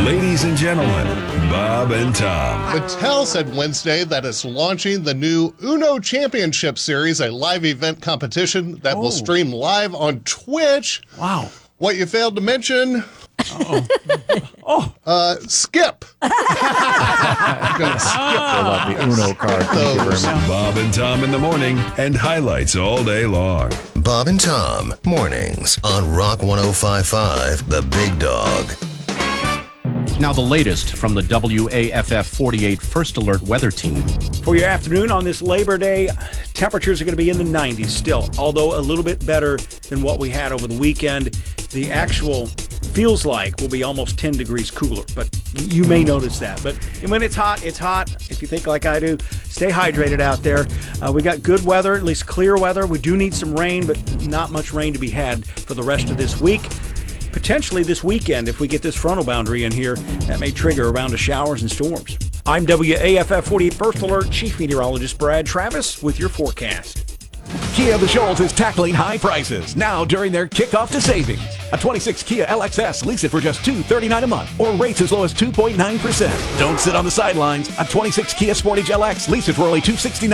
Ladies and gentlemen, Bob and Tom. Mattel said Wednesday that it's launching the new Uno Championship Series, a live event competition that will stream live on Twitch. Wow. What you failed to mention... Skip. I love the Uno card. Thank you very much. Bob and Tom in the morning and highlights all day long. Bob and Tom, mornings on Rock 105.5, The Big Dog. Now the latest from the WAFF 48 First Alert Weather Team. For your afternoon on this Labor Day, temperatures are going to be in the 90s still, although a little bit better than what we had over the weekend. The actual feels like will be almost 10 degrees cooler, but you may notice that. But when it's hot, it's hot. If you think like I do, stay hydrated out there. We got good weather, at least clear weather. We do need some rain, but not much rain to be had for the rest of this week. Potentially this weekend, if we get this frontal boundary in here, that may trigger a round of showers and storms. I'm WAFF 48 First Alert Chief Meteorologist Brad Travis with your forecast. Kia of the Shoals is tackling high prices now during their kickoff to savings. A 26 Kia LXS, lease it for just $239 a month or rates as low as 2.9%. Don't sit on the sidelines. A 26 Kia Sportage LX, lease it for only $269.